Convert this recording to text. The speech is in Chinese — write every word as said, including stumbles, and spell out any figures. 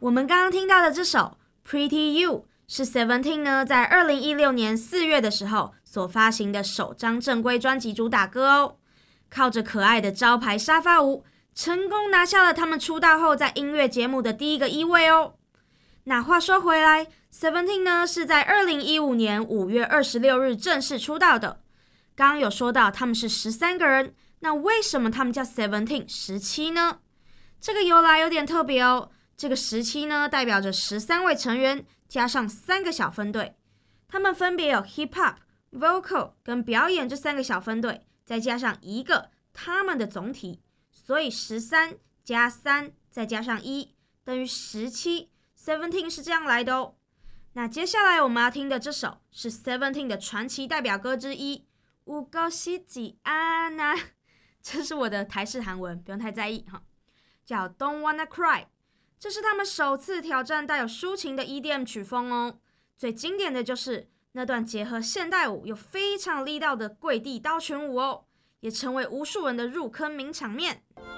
我们刚刚听到的这首 Pretty You 是 Seventeen 呢在二零一六年四月的时候所发行的首张正规专辑主打歌哦，靠着可爱的招牌沙发舞，成功拿下了他们出道后在音乐节目的第一个一位哦。那话说回来 ，Seventeen 呢是在二零一五年五月二十六日正式出道的。刚刚有说到他们是十三个人，那为什么他们叫 Seventeen 十七呢？这个由来有点特别哦。这个十七呢代表着十三位成员加上三个小分队，他们分别有 Hip Hop、Vocal 跟表演这三个小分队，再加上一个他们的总体，所以十三加三再加上一等于十七。Seventeen 是这样来的哦。那接下来我们要听的这首是 Seventeen 的传奇代表歌之一，有够实际啊那，这是我的台式韩文，不用太在意哈，叫 Don't Wanna Cry。这是他们首次挑战带有抒情的 E D M 曲风哦。最经典的就是那段结合现代舞又非常力道的跪地刀群舞哦，也成为无数人的入坑名场面。